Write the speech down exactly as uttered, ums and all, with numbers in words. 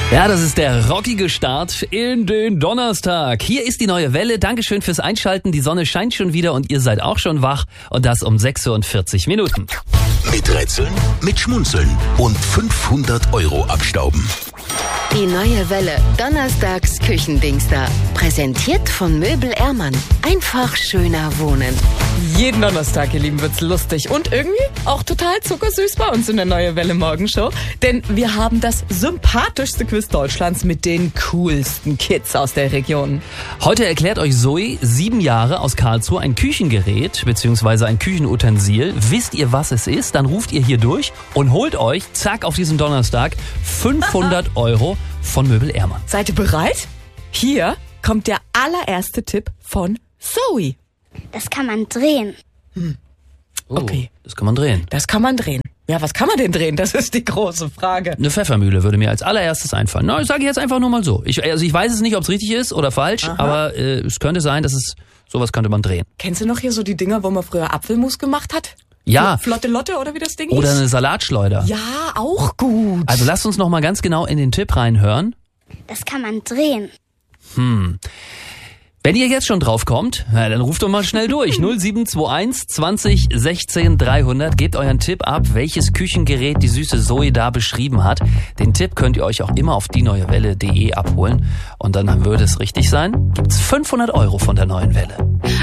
Ja, das ist der rockige Start in den Donnerstag. Hier ist die neue Welle. Dankeschön fürs Einschalten. Die Sonne scheint schon wieder und ihr seid auch schon wach. Und das um sechs Uhr und vierzig Minuten. Mit Rätseln, mit Schmunzeln und fünfhundert Euro abstauben. Die neue Welle. Donnerstags Küchendienster. Präsentiert von Möbel Ehrmann. Einfach schöner wohnen. Jeden Donnerstag, ihr Lieben, wird's lustig und irgendwie auch total zuckersüß bei uns in der Neue Welle Morgenshow. Denn wir haben das sympathischste Quiz Deutschlands mit den coolsten Kids aus der Region. Heute erklärt euch Zoe, sieben Jahre aus Karlsruhe, ein Küchengerät bzw. ein Küchenutensil. Wisst ihr, was es ist? Dann ruft ihr hier durch und holt euch, zack, auf diesen Donnerstag fünfhundert Euro von Möbel Ehrmann. Seid ihr bereit? Hier kommt der allererste Tipp von Zoe. Das kann man drehen. Hm. Oh, okay. Das kann man drehen. Das kann man drehen. Ja, was kann man denn drehen? Das ist die große Frage. Eine Pfeffermühle würde mir als allererstes einfallen. Na, ich sage jetzt einfach nur mal so. Ich, also ich weiß es nicht, ob es richtig ist oder falsch, Aha. aber äh, es könnte sein, dass es sowas könnte man drehen. Kennst du noch hier so die Dinger, wo man früher Apfelmus gemacht hat? Ja. Flotte Lotte oder wie das Ding Oder hieß? eine Salatschleuder. Ja, auch gut. Also lasst uns noch mal ganz genau in den Tipp reinhören. Das kann man drehen. Hm. Wenn ihr jetzt schon drauf kommt, na, dann ruft doch mal schnell durch. null sieben zwei eins zwanzig sechzehn dreihundert. Gebt euren Tipp ab, welches Küchengerät die süße Zoe da beschrieben hat. Den Tipp könnt ihr euch auch immer auf die neue welle punkt de abholen. Und dann würde es richtig sein, gibt's fünfhundert Euro von der Neuen Welle.